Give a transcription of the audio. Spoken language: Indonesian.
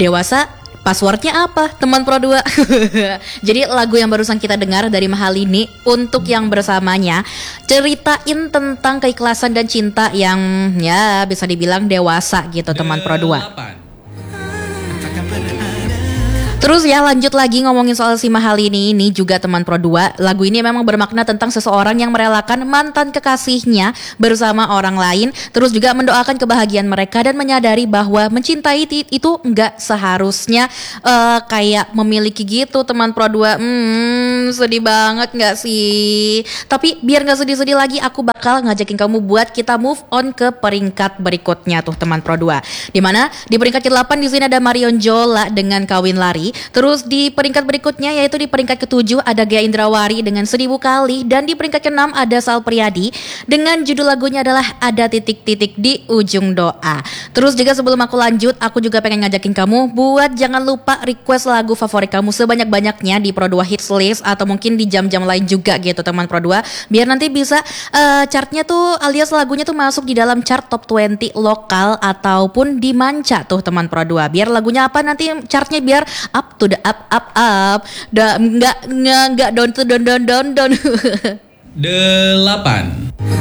Dewasa, passwordnya apa? Teman Pro 2. Jadi lagu yang barusan kita dengar dari Mahalini untuk yang bersamanya ceritain tentang keikhlasan dan cinta yang ya bisa dibilang dewasa gitu teman Pro 2. Terus ya lanjut lagi ngomongin soal si Mahalini ini juga teman Pro 2. Lagu ini memang bermakna tentang seseorang yang merelakan mantan kekasihnya bersama orang lain. Terus juga mendoakan kebahagiaan mereka dan menyadari bahwa mencintai itu enggak seharusnya kayak memiliki gitu teman Pro 2. Sedih banget gak sih? Tapi biar gak sedih-sedih lagi, aku bakal ngajakin kamu buat kita move on ke peringkat berikutnya tuh teman Pro 2. Dimana di peringkat ke-8 di sini ada Marion Jola dengan Kawin Lari. Terus di peringkat berikutnya yaitu di peringkat ke-7 ada Gea Indrawari dengan 1000 kali. Dan di peringkat ke-6 ada Sal Priadi dengan judul lagunya adalah Ada Titik-Titik di Ujung Doa. Terus juga sebelum aku lanjut, aku juga pengen ngajakin kamu buat jangan lupa request lagu favorit kamu sebanyak-banyaknya di Pro 2 Hits List atau mungkin di jam-jam lain juga gitu teman Pro 2, biar nanti bisa chartnya tuh alias lagunya tuh masuk di dalam chart top 20 lokal ataupun di manca tuh teman Pro 2. Biar lagunya apa nanti chartnya biar up to the up. Nggak down to down. 8.